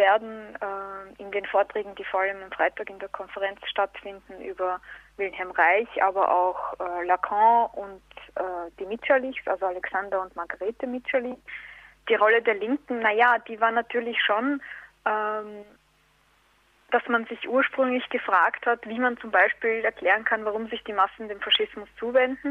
werden in den Vorträgen, die vor allem am Freitag in der Konferenz stattfinden, über Wilhelm Reich, aber auch Lacan und die Mitscherlichs, also Alexander und Margarete Mitscherlich. Die Rolle der Linken, die war natürlich schon, dass man sich ursprünglich gefragt hat, wie man zum Beispiel erklären kann, warum sich die Massen dem Faschismus zuwenden,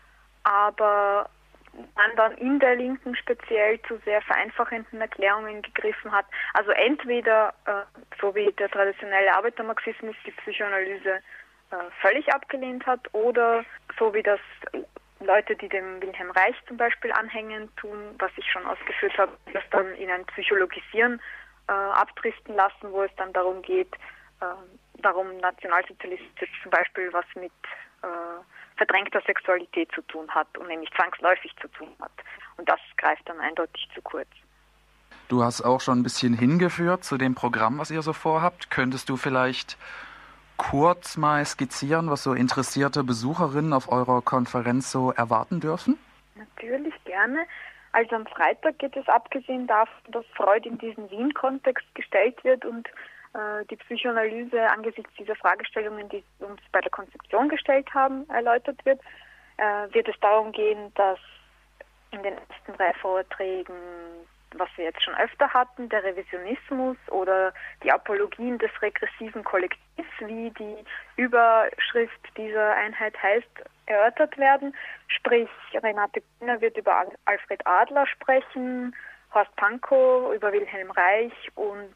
aber man dann in der Linken speziell zu sehr vereinfachenden Erklärungen gegriffen hat. Also entweder, so wie der traditionelle Arbeitermarxismus, die Psychoanalyse völlig abgelehnt hat, oder so wie das Leute, die dem Wilhelm Reich zum Beispiel anhängen, tun, was ich schon ausgeführt habe, das dann in ein Psychologisieren abdriften lassen, wo es dann darum geht, darum Nationalsozialistisch zum Beispiel was mit verdrängter Sexualität zu tun hat und nämlich zwangsläufig zu tun hat. Und das greift dann eindeutig zu kurz. Du hast auch schon ein bisschen hingeführt zu dem Programm, was ihr so vorhabt. Könntest du vielleicht kurz mal skizzieren, was so interessierte Besucherinnen auf eurer Konferenz so erwarten dürfen? Natürlich, gerne. Also am Freitag geht es abgesehen davon, dass Freud in diesen Wien-Kontext gestellt wird und die Psychoanalyse angesichts dieser Fragestellungen, die uns bei der Konzeption gestellt haben, erläutert wird, wird es darum gehen, dass in den ersten 3 Vorträgen, was wir jetzt schon öfter hatten, der Revisionismus oder die Apologien des regressiven Kollektivs, wie die Überschrift dieser Einheit heißt, erörtert werden. Sprich, Renate Kühner wird über Alfred Adler sprechen, Horst Pankow über Wilhelm Reich und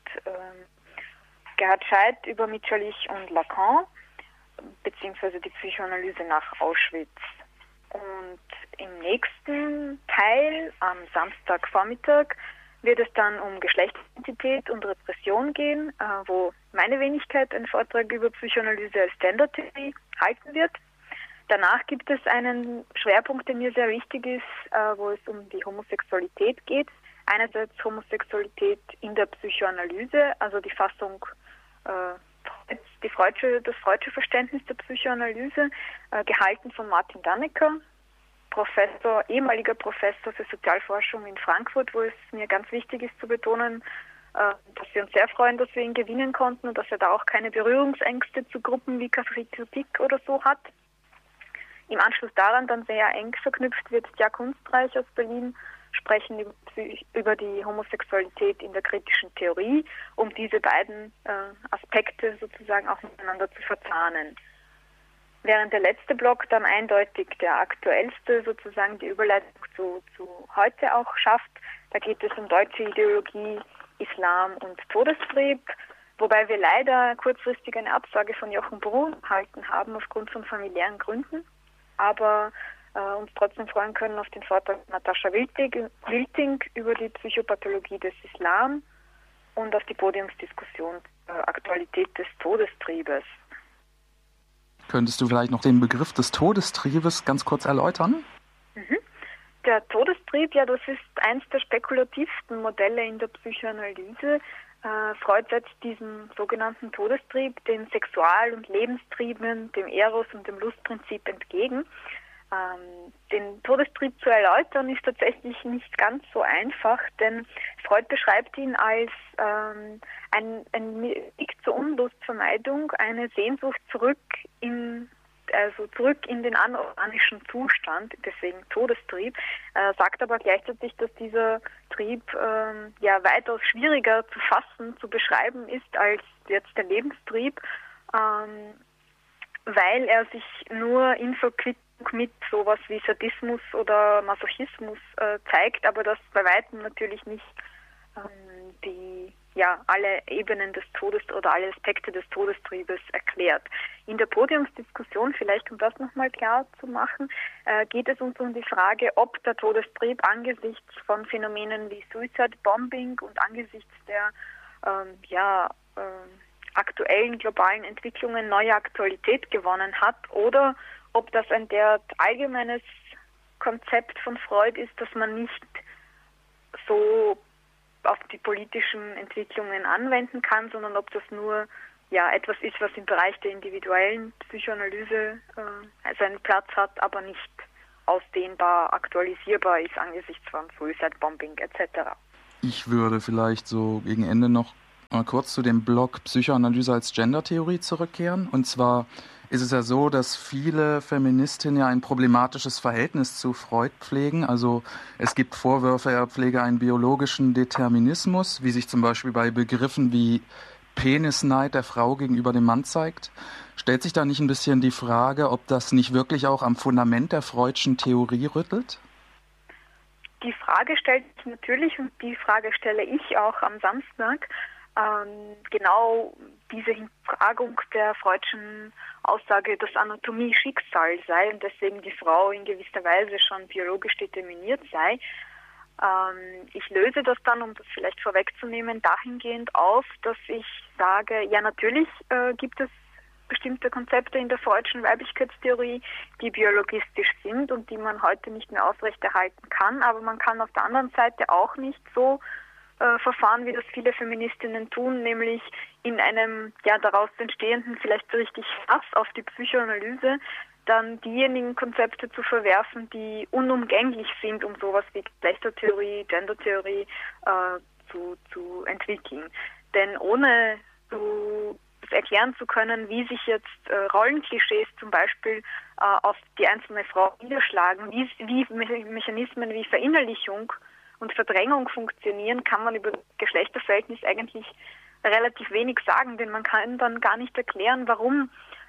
Gerhard Scheidt über Mitscherlich und Lacan, beziehungsweise die Psychoanalyse nach Auschwitz. Und im nächsten Teil, am Samstagvormittag, wird es dann um Geschlechtsidentität und Repression gehen, wo meine Wenigkeit einen Vortrag über Psychoanalyse als Gender Theory halten wird. Danach gibt es einen Schwerpunkt, der mir sehr wichtig ist, wo es um die Homosexualität geht. Einerseits Homosexualität in der Psychoanalyse, also die Fassung, das freudsche Verständnis der Psychoanalyse, gehalten von Martin Dannecker, ehemaliger Professor für Sozialforschung in Frankfurt, wo es mir ganz wichtig ist zu betonen, dass wir uns sehr freuen, dass wir ihn gewinnen konnten und dass er da auch keine Berührungsängste zu Gruppen wie Kritik oder so hat. Im Anschluss daran dann sehr eng verknüpft wird Jahr Kunstreich aus Berlin sprechen über die Homosexualität in der kritischen Theorie, um diese beiden Aspekte sozusagen auch miteinander zu verzahnen. Während der letzte Block dann eindeutig der aktuellste sozusagen die Überleitung zu heute auch schafft, da geht es um deutsche Ideologie, Islam und Todestrieb, wobei wir leider kurzfristig eine Absage von Jochen Bruhn erhalten haben aufgrund von familiären Gründen, aber uns trotzdem freuen können auf den Vortrag Natascha Wilting über die Psychopathologie des Islam und auf die Podiumsdiskussion Aktualität des Todestriebes. Könntest du vielleicht noch den Begriff des Todestriebes ganz kurz erläutern? Der Todestrieb, das ist eins der spekulativsten Modelle in der Psychoanalyse. Freud setzt diesem sogenannten Todestrieb den Sexual- und Lebenstrieben, dem Eros und dem Lustprinzip entgegen. Den Todestrieb zu erläutern ist tatsächlich nicht ganz so einfach, denn Freud beschreibt ihn als ein Weg zur Unlustvermeidung, eine Sehnsucht zurück in den anorganischen Zustand, deswegen Todestrieb, sagt aber gleichzeitig, dass dieser Trieb weitaus schwieriger zu fassen, zu beschreiben ist als jetzt der Lebenstrieb, weil er sich nur in Verquicklung mit sowas wie Sadismus oder Masochismus zeigt, aber das bei weitem natürlich nicht alle Ebenen des Todes oder alle Aspekte des Todestriebes erklärt. In der Podiumsdiskussion, vielleicht um das nochmal klar zu machen, geht es uns um die Frage, ob der Todestrieb angesichts von Phänomenen wie Suicide Bombing und angesichts der aktuellen globalen Entwicklungen neue Aktualität gewonnen hat oder ob das ein derart allgemeines Konzept von Freud ist, dass man nicht so auf die politischen Entwicklungen anwenden kann, sondern ob das nur etwas ist, was im Bereich der individuellen Psychoanalyse seinen Platz hat, aber nicht ausdehnbar, aktualisierbar ist angesichts von Suicide Bombing etc. Ich würde vielleicht so gegen Ende noch Mal kurz zu dem Blog Psychoanalyse als Gendertheorie zurückkehren. Und zwar ist es ja so, dass viele Feministinnen ja ein problematisches Verhältnis zu Freud pflegen. Also es gibt Vorwürfe, er pflege einen biologischen Determinismus, wie sich zum Beispiel bei Begriffen wie Penisneid der Frau gegenüber dem Mann zeigt. Stellt sich da nicht ein bisschen die Frage, ob das nicht wirklich auch am Fundament der Freudschen Theorie rüttelt? Die Frage stellt sich natürlich, und die Frage stelle ich auch am Samstag, genau diese Hinterfragung der Freudschen Aussage, dass Anatomie Schicksal sei und deswegen die Frau in gewisser Weise schon biologisch determiniert sei. Ich löse das dann, um das vielleicht vorwegzunehmen, dahingehend auf, dass ich sage, ja natürlich gibt es bestimmte Konzepte in der freudschen Weiblichkeitstheorie, die biologistisch sind und die man heute nicht mehr aufrechterhalten kann, aber man kann auf der anderen Seite auch nicht so verfahren, wie das viele Feministinnen tun, nämlich in einem daraus entstehenden, vielleicht richtig Hass auf die Psychoanalyse, dann diejenigen Konzepte zu verwerfen, die unumgänglich sind, um sowas wie Geschlechtertheorie, Gendertheorie zu entwickeln. Denn ohne erklären zu können, wie sich jetzt Rollenklischees zum Beispiel auf die einzelne Frau niederschlagen, wie Mechanismen wie Verinnerlichung und Verdrängung funktionieren, kann man über Geschlechterverhältnis eigentlich relativ wenig sagen, denn man kann dann gar nicht erklären, warum,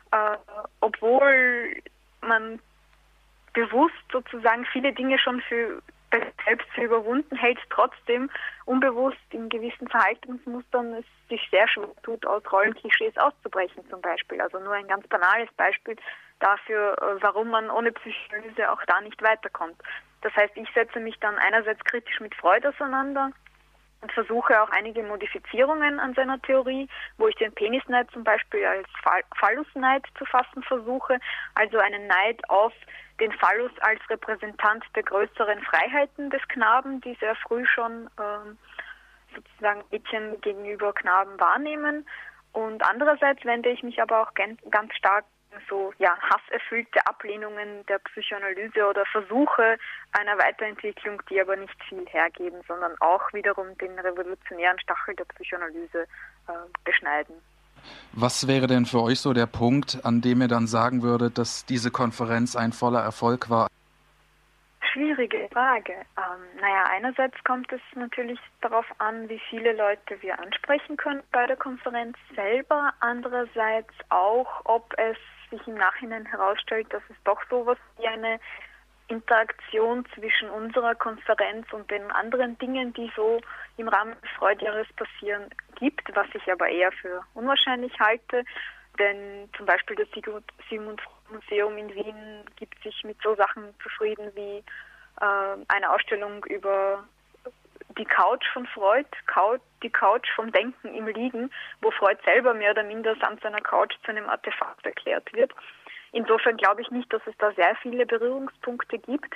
obwohl man bewusst sozusagen viele Dinge schon selbst für überwunden hält, trotzdem unbewusst in gewissen Verhaltensmustern es sich sehr schwer tut, aus Rollenklischees auszubrechen zum Beispiel. Also nur ein ganz banales Beispiel dafür, warum man ohne Psychoanalyse auch da nicht weiterkommt. Das heißt, ich setze mich dann einerseits kritisch mit Freud auseinander und versuche auch einige Modifizierungen an seiner Theorie, wo ich den Penisneid zum Beispiel als Phallusneid zu fassen versuche, also einen Neid auf den Phallus als Repräsentant der größeren Freiheiten des Knaben, die sehr früh schon sozusagen Mädchen gegenüber Knaben wahrnehmen. Und andererseits wende ich mich aber auch ganz stark hasserfüllte Ablehnungen der Psychoanalyse oder Versuche einer Weiterentwicklung, die aber nicht viel hergeben, sondern auch wiederum den revolutionären Stachel der Psychoanalyse beschneiden. Was wäre denn für euch so der Punkt, an dem ihr dann sagen würdet, dass diese Konferenz ein voller Erfolg war? Schwierige Frage. Einerseits kommt es natürlich darauf an, wie viele Leute wir ansprechen können bei der Konferenz selber. Andererseits auch, ob es sich im Nachhinein herausstellt, dass es doch sowas wie eine Interaktion zwischen unserer Konferenz und den anderen Dingen, die so im Rahmen des Freudjahres passieren, gibt, was ich aber eher für unwahrscheinlich halte. Denn zum Beispiel das Sigmund Freud Museum in Wien gibt sich mit so Sachen zufrieden wie eine Ausstellung über die Couch von Freud, die Couch vom Denken im Liegen, wo Freud selber mehr oder minder samt seiner Couch zu einem Artefakt erklärt wird. Insofern glaube ich nicht, dass es da sehr viele Berührungspunkte gibt.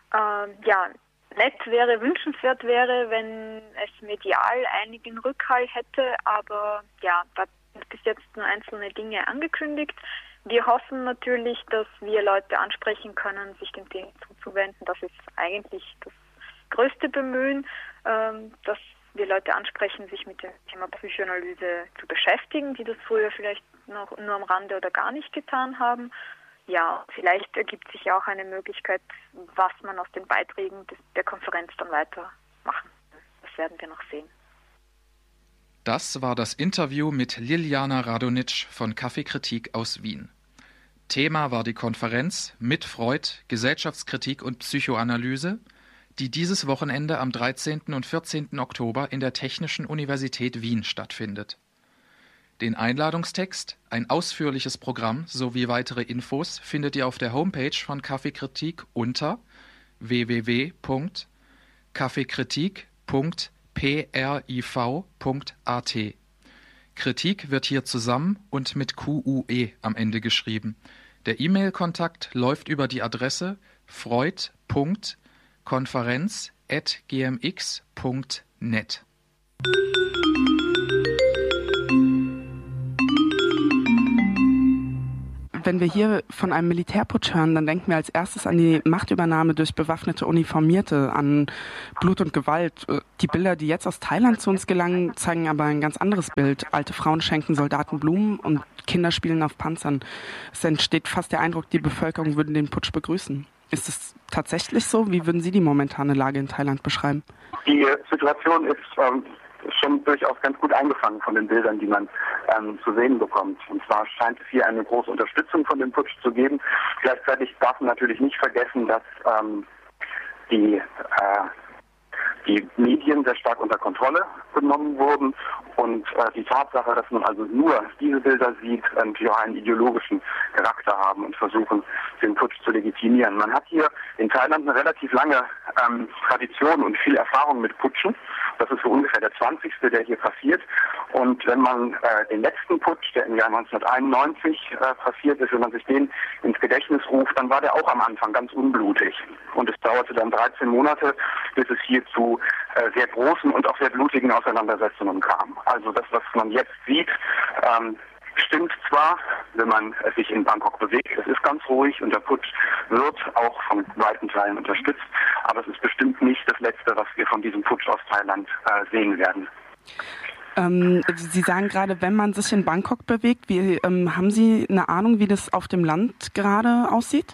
Nett wäre, wünschenswert wäre, wenn es medial einigen Rückhalt hätte, aber da sind bis jetzt nur einzelne Dinge angekündigt. Wir hoffen natürlich, dass wir Leute ansprechen können, sich dem Thema zuzuwenden. Das ist eigentlich das größte Bemühen, dass wir Leute ansprechen, sich mit dem Thema Psychoanalyse zu beschäftigen, die das früher vielleicht noch nur am Rande oder gar nicht getan haben. Ja, vielleicht ergibt sich ja auch eine Möglichkeit, was man aus den Beiträgen der Konferenz dann weitermachen kann. Das werden wir noch sehen. Das war das Interview mit Liliana Radonitsch von Kaffeekritik aus Wien. Thema war die Konferenz Mit Freud, Gesellschaftskritik und Psychoanalyse, die dieses Wochenende am 13. und 14. Oktober in der Technischen Universität Wien stattfindet. Den Einladungstext, ein ausführliches Programm sowie weitere Infos findet ihr auf der Homepage von Kaffeekritik unter www.kaffeekritik.priv.at. Kritik wird hier zusammen und mit QUE am Ende geschrieben. Der E-Mail-Kontakt läuft über die Adresse freud.konferenz@gmx.net. wenn wir hier von einem Militärputsch hören, dann denken wir als erstes an die Machtübernahme durch bewaffnete Uniformierte, an Blut und Gewalt. Die Bilder, die jetzt aus Thailand zu uns gelangen, zeigen aber ein ganz anderes Bild. Alte Frauen schenken Soldaten Blumen und Kinder spielen auf Panzern. Es entsteht fast der Eindruck, die Bevölkerung würde den Putsch begrüßen. Ist es tatsächlich so? Wie würden Sie die momentane Lage in Thailand beschreiben? Die Situation ist schon durchaus ganz gut eingefangen von den Bildern, die man zu sehen bekommt. Und zwar scheint es hier eine große Unterstützung von dem Putsch zu geben. Gleichzeitig darf man natürlich nicht vergessen, dass die Medien sehr stark unter Kontrolle genommen wurden und die Tatsache, dass man also nur diese Bilder sieht, ja einen ideologischen Charakter haben und versuchen, den Putsch zu legitimieren. Man hat hier in Thailand eine relativ lange Tradition und viel Erfahrung mit Putschen. Das ist so ungefähr der 20., der hier passiert. Und wenn man den letzten Putsch, der im Jahr 1991 passiert ist, wenn man sich den ins Gedächtnis ruft, dann war der auch am Anfang ganz unblutig. Und es dauerte dann 13 Monate, bis es hier zu sehr großen und auch sehr blutigen Auseinandersetzungen kam. Also das, was man jetzt sieht, stimmt zwar, wenn man sich in Bangkok bewegt, es ist ganz ruhig und der Putsch wird auch von weiten Teilen unterstützt, aber es ist bestimmt nicht das Letzte, was wir von diesem Putsch aus Thailand sehen werden. Sie sagen gerade, wenn man sich in Bangkok bewegt, haben Sie eine Ahnung, wie das auf dem Land gerade aussieht?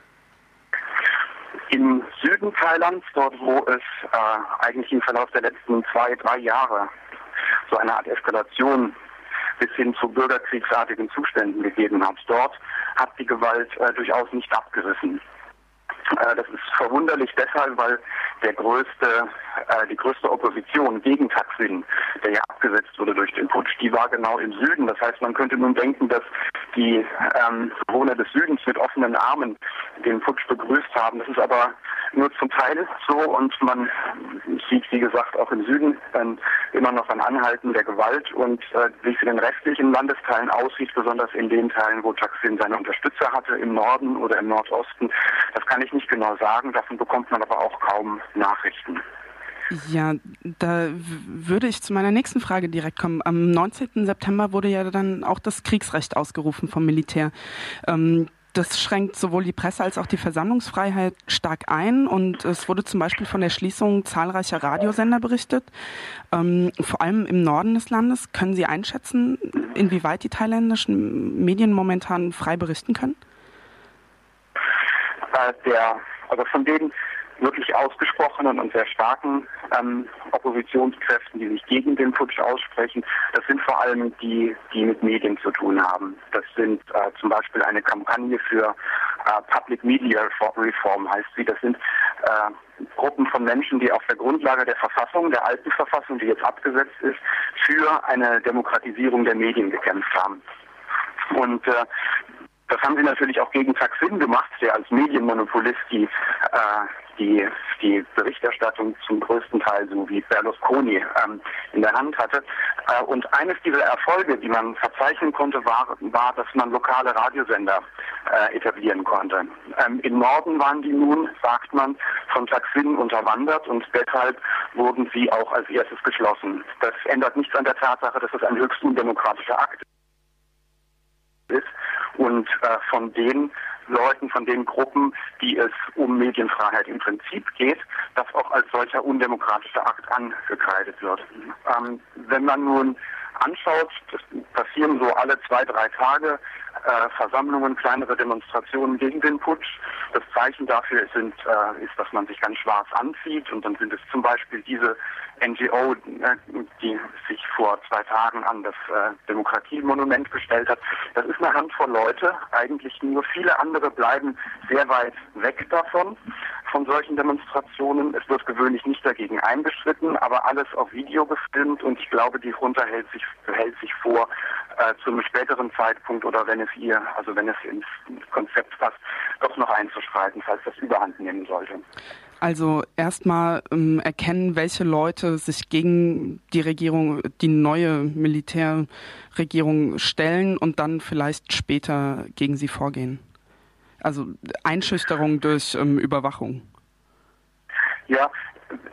Im Süden Thailands, dort wo es eigentlich im Verlauf der letzten 2-3 Jahre so eine Art Eskalation bis hin zu bürgerkriegsartigen Zuständen gegeben hat, dort hat die Gewalt durchaus nicht abgerissen. Das ist verwunderlich deshalb, weil die größte Opposition gegen Thaksin, der ja abgesetzt wurde durch den Putsch, die war genau im Süden. Das heißt, man könnte nun denken, dass die Bewohner des Südens mit offenen Armen den Putsch begrüßt haben. Das ist aber nur zum Teil so und man sieht, wie gesagt, auch im Süden immer noch ein Anhalten der Gewalt und wie es in den restlichen Landesteilen aussieht, besonders in den Teilen, wo Thaksin seine Unterstützer hatte, im Norden oder im Nordosten, das kann ich nicht genau sagen, davon bekommt man aber auch kaum Nachrichten. Ja, da würde ich zu meiner nächsten Frage direkt kommen. Am 19. September wurde ja dann auch das Kriegsrecht ausgerufen vom Militär. Das schränkt sowohl die Presse als auch die Versammlungsfreiheit stark ein und es wurde zum Beispiel von der Schließung zahlreicher Radiosender berichtet, vor allem im Norden des Landes. Können Sie einschätzen, inwieweit die thailändischen Medien momentan frei berichten können? Also von den wirklich ausgesprochenen und sehr starken Oppositionskräften, die sich gegen den Putsch aussprechen, das sind vor allem die mit Medien zu tun haben. Das sind zum Beispiel eine Kampagne für Public Media Reform, heißt sie. Das sind Gruppen von Menschen, die auf der Grundlage der Verfassung, der alten Verfassung, die jetzt abgesetzt ist, für eine Demokratisierung der Medien gekämpft haben. Und das haben sie natürlich auch gegen Thaksin gemacht, der als Medienmonopolist die Berichterstattung zum größten Teil, so wie Berlusconi, in der Hand hatte. Und eines dieser Erfolge, die man verzeichnen konnte, war, dass man lokale Radiosender etablieren konnte. Im Norden waren die nun, sagt man, von Thaksin unterwandert und deshalb wurden sie auch als erstes geschlossen. Das ändert nichts an der Tatsache, dass es ein höchst undemokratischer Akt ist und von den Leuten, von den Gruppen, die es um Medienfreiheit im Prinzip geht, das auch als solcher undemokratischer Akt angekreidet wird. Wenn man nun anschaut, das passieren so alle 2-3 Tage Versammlungen, kleinere Demonstrationen gegen den Putsch. Das Zeichen dafür ist, dass man sich ganz schwarz anzieht und dann sind es zum Beispiel diese NGO, die sich vor 2 Tagen an das Demokratiemonument gestellt hat. Das ist eine Handvoll Leute, eigentlich nur. Viele andere bleiben sehr weit weg davon, von solchen Demonstrationen. Es wird gewöhnlich nicht dagegen eingeschritten, aber alles auf Video gefilmt und ich glaube, die Junta hält sich vor, zu einem späteren Zeitpunkt oder wenn es ins Konzept passt, doch noch einzuschreiten, falls das Überhand nehmen sollte. Also erstmal erkennen, welche Leute sich gegen die Regierung, die neue Militärregierung stellen und dann vielleicht später gegen sie vorgehen. Also Einschüchterung durch Überwachung. Ja,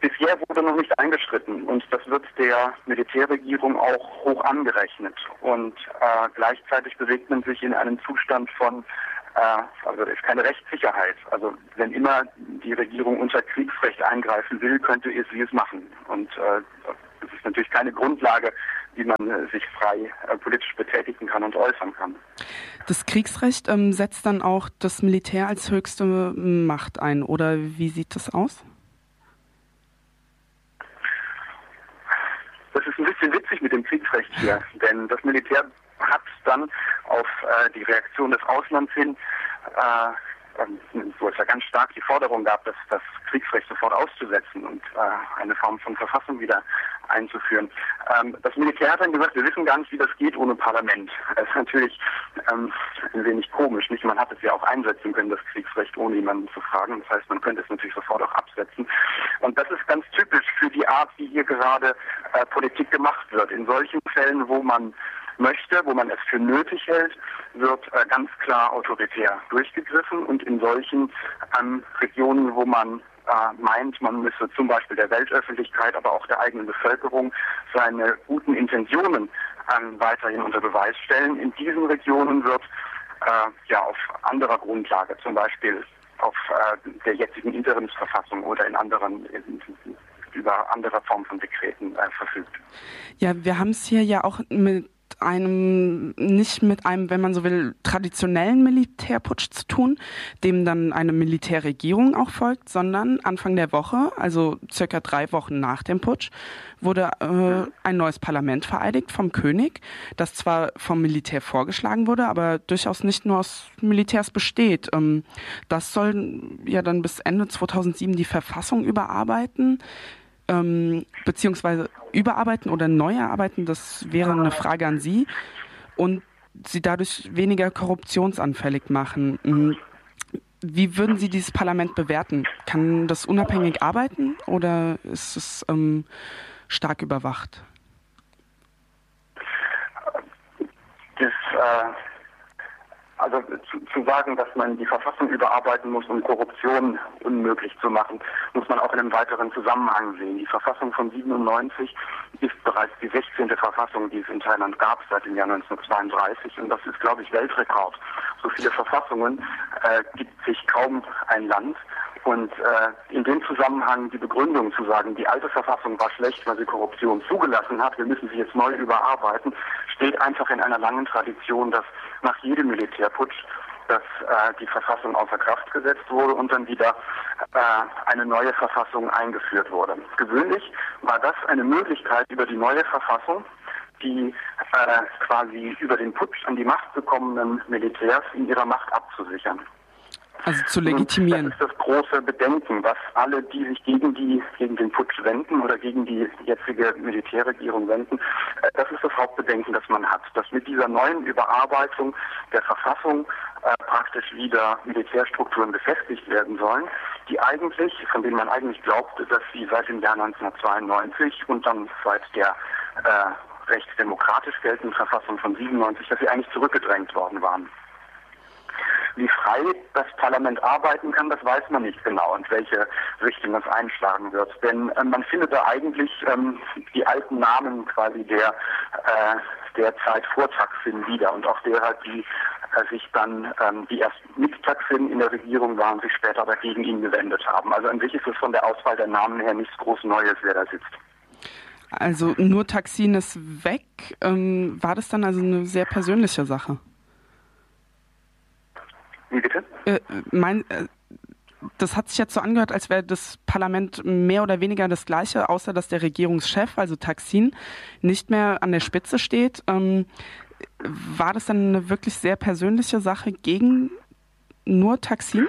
Bisher wurde noch nicht eingeschritten und das wird der Militärregierung auch hoch angerechnet. Und gleichzeitig bewegt man sich in einem Zustand von, also es ist keine Rechtssicherheit. Also wenn immer die Regierung unter Kriegsrecht eingreifen will, könnte sie es machen. Und das ist natürlich keine Grundlage, wie man sich frei politisch betätigen kann und äußern kann. Das Kriegsrecht setzt dann auch das Militär als höchste Macht ein, oder wie sieht das aus? Das ist ein bisschen witzig mit dem Kriegsrecht hier, denn das Militär hat dann auf die Reaktion des Auslands hin, wo es ja ganz stark die Forderung gab, das Kriegsrecht sofort auszusetzen und eine Form von Verfassung wieder einzuführen. Das Militär hat dann gesagt, wir wissen gar nicht, wie das geht ohne Parlament. Das ist natürlich ein wenig komisch. Nicht? Man hat es ja auch einsetzen können, das Kriegsrecht, ohne jemanden zu fragen. Das heißt, man könnte es natürlich sofort auch absetzen. Und das ist ganz typisch für die Art, wie hier gerade Politik gemacht wird. In solchen Fällen, wo man möchte, wo man es für nötig hält, wird ganz klar autoritär durchgegriffen, und in solchen Regionen, wo man meint, man müsse zum Beispiel der Weltöffentlichkeit, aber auch der eigenen Bevölkerung seine guten Intentionen weiterhin unter Beweis stellen. In diesen Regionen wird auf anderer Grundlage, zum Beispiel auf der jetzigen Interimsverfassung oder über andere Formen von Dekreten verfügt. Ja, wir haben es hier ja auch nicht mit einem, wenn man so will, traditionellen Militärputsch zu tun, dem dann eine Militärregierung auch folgt, sondern Anfang der Woche, also circa 3 Wochen nach dem Putsch, wurde ein neues Parlament vereidigt vom König, das zwar vom Militär vorgeschlagen wurde, aber durchaus nicht nur aus Militärs besteht. Das soll ja dann bis Ende 2007 die Verfassung überarbeiten, beziehungsweise überarbeiten oder neu erarbeiten, das wäre eine Frage an Sie, und sie dadurch weniger korruptionsanfällig machen. Wie würden Sie dieses Parlament bewerten? Kann das unabhängig arbeiten oder ist es stark überwacht? Also zu sagen, dass man die Verfassung überarbeiten muss, um Korruption unmöglich zu machen, muss man auch in einem weiteren Zusammenhang sehen. Die Verfassung von 97 ist bereits die 16. Verfassung, die es in Thailand gab seit dem Jahr 1932, und das ist, glaube ich, Weltrekord. So viele Verfassungen gibt sich kaum ein Land. Und in dem Zusammenhang die Begründung zu sagen, die alte Verfassung war schlecht, weil sie Korruption zugelassen hat, wir müssen sie jetzt neu überarbeiten, steht einfach in einer langen Tradition, dass nach jedem Militärputsch dass die Verfassung außer Kraft gesetzt wurde und dann wieder eine neue Verfassung eingeführt wurde. Gewöhnlich war das eine Möglichkeit, über die neue Verfassung die quasi über den Putsch an die Macht gekommenen Militärs in ihrer Macht abzusichern. Also zu legitimieren. Und das ist das große Bedenken, was alle, die sich gegen den Putsch wenden oder gegen die jetzige Militärregierung wenden, das ist das Hauptbedenken, das man hat, dass mit dieser neuen Überarbeitung der Verfassung praktisch wieder Militärstrukturen befestigt werden sollen, von denen man eigentlich glaubte, dass sie seit dem Jahr 1992 und dann seit der recht demokratisch geltenden Verfassung von 97, dass sie eigentlich zurückgedrängt worden waren. Wie frei das Parlament arbeiten kann, das weiß man nicht genau, und welche Richtung das einschlagen wird. Denn man findet da eigentlich die alten Namen quasi der Zeit vor Thaksin wieder, und auch derer, die sich dann, die erst mit Thaksin in der Regierung waren, sich später aber gegen ihn gewendet haben. Also an sich ist es von der Auswahl der Namen her nichts groß Neues, wer da sitzt. Also nur Thaksin ist weg. War das dann also eine sehr persönliche Sache? Wie bitte? Das hat sich jetzt so angehört, als wäre das Parlament mehr oder weniger das Gleiche, außer dass der Regierungschef, also Thaksin, nicht mehr an der Spitze steht. War das dann eine wirklich sehr persönliche Sache gegen nur Thaksin?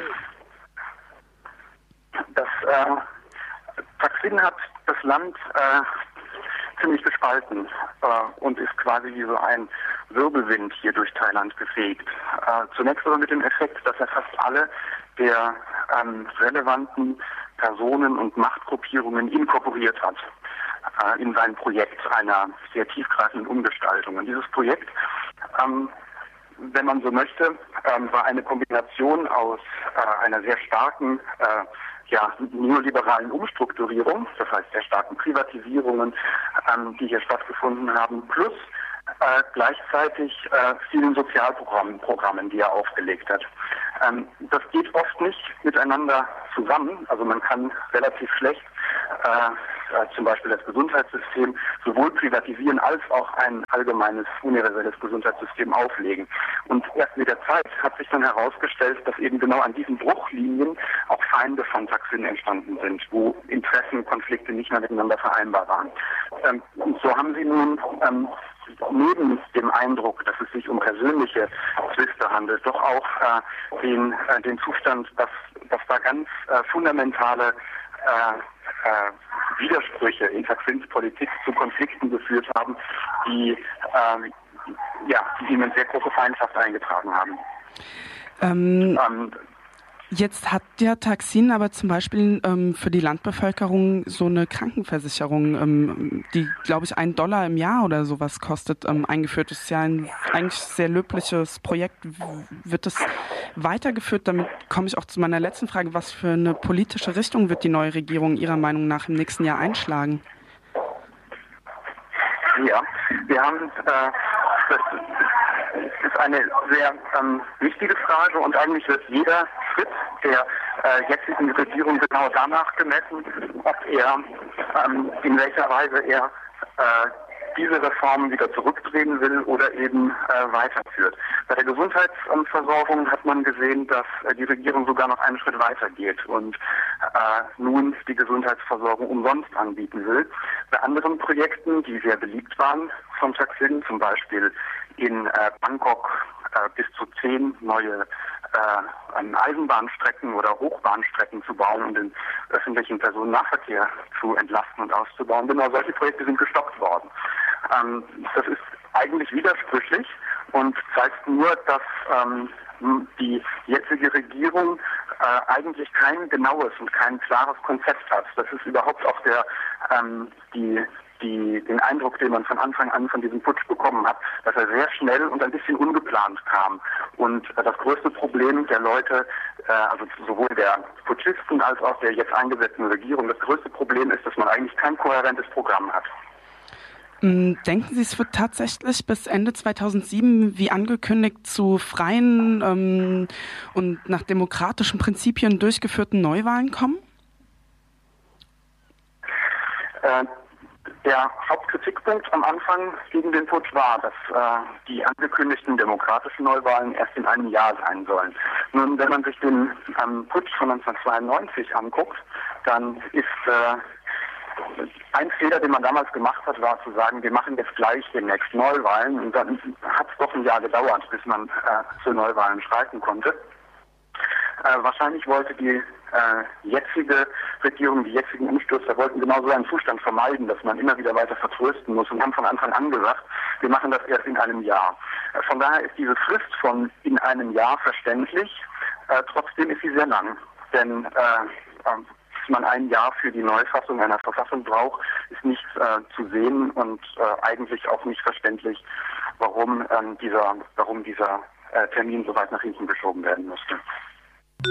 Thaksin hat das Land ziemlich gespalten und ist quasi wie so ein Wirbelwind hier durch Thailand gefegt. Zunächst aber mit dem Effekt, dass er fast alle der relevanten Personen und Machtgruppierungen inkorporiert hat in sein Projekt einer sehr tiefgreifenden Umgestaltung. Und dieses Projekt, wenn man so möchte, war eine Kombination aus einer sehr starken neoliberalen Umstrukturierung, das heißt der starken Privatisierungen, die hier stattgefunden haben, plus gleichzeitig vielen Sozialprogrammen, die er aufgelegt hat. Das geht oft nicht miteinander zusammen. Also man kann relativ schlecht zum Beispiel das Gesundheitssystem sowohl privatisieren als auch ein allgemeines, universelles Gesundheitssystem auflegen. Und erst mit der Zeit hat sich dann herausgestellt, dass eben genau an diesen Bruchlinien auch Feinde von Thaksin entstanden sind, wo Interessenkonflikte nicht mehr miteinander vereinbar waren. Und so haben sie nun neben dem Eindruck, dass es sich um persönliche Zwiste handelt, doch auch den Zustand, dass da ganz fundamentale Widersprüche in Thaksins Politik zu Konflikten geführt haben, die ihnen sehr große Feindschaft eingetragen haben. Jetzt hat ja Thaksin aber zum Beispiel für die Landbevölkerung so eine Krankenversicherung, die, glaube ich, $1 im Jahr oder sowas kostet, eingeführt. Das ist ja ein eigentlich sehr löbliches Projekt. Wird das weitergeführt? Damit komme ich auch zu meiner letzten Frage. Was für eine politische Richtung wird die neue Regierung Ihrer Meinung nach im nächsten Jahr einschlagen? Ja, wir haben das ist eine sehr wichtige Frage und eigentlich wird jeder Schritt der jetzigen Regierung genau danach gemessen, ob er in welcher Weise er diese Reformen wieder zurückdrehen will oder eben weiterführt. Bei der Gesundheitsversorgung hat man gesehen, dass die Regierung sogar noch einen Schritt weiter geht und nun die Gesundheitsversorgung umsonst anbieten will. Bei anderen Projekten, die sehr beliebt waren von Thaksin, zum Beispiel in Bangkok bis zu 10 neue Eisenbahnstrecken oder Hochbahnstrecken zu bauen und den öffentlichen Personennahverkehr zu entlasten und auszubauen. Genau solche Projekte sind gestoppt worden. Das ist eigentlich widersprüchlich und zeigt nur, dass die jetzige Regierung eigentlich kein genaues und kein klares Konzept hat. Das ist überhaupt auch den Eindruck, den man von Anfang an von diesem Putsch bekommen hat, dass er sehr schnell und ein bisschen ungeplant kam. Und das größte Problem der Leute, also sowohl der Putschisten als auch der jetzt eingesetzten Regierung, das größte Problem ist, dass man eigentlich kein kohärentes Programm hat. Denken Sie, es wird tatsächlich bis Ende 2007, wie angekündigt, zu freien und nach demokratischen Prinzipien durchgeführten Neuwahlen kommen? Der Hauptkritikpunkt am Anfang gegen den Putsch war, dass die angekündigten demokratischen Neuwahlen erst in einem Jahr sein sollen. Nun, wenn man sich den Putsch von 1992 anguckt, dann ist ein Fehler, den man damals gemacht hat, war zu sagen, wir machen jetzt gleich demnächst Neuwahlen. Und dann hat es doch ein Jahr gedauert, bis man zu Neuwahlen schreiten konnte. Wahrscheinlich wollte die jetzige Regierung, die jetzigen Umstürzer, wollten genau so einen Zustand vermeiden, dass man immer wieder weiter vertrösten muss und haben von Anfang an gesagt, wir machen das erst in einem Jahr. Von daher ist diese Frist von in einem Jahr verständlich, trotzdem ist sie sehr lang. Denn dass man ein Jahr für die Neufassung einer Verfassung braucht, ist nicht zu sehen und eigentlich auch nicht verständlich, warum dieser Termin so weit nach hinten geschoben werden musste.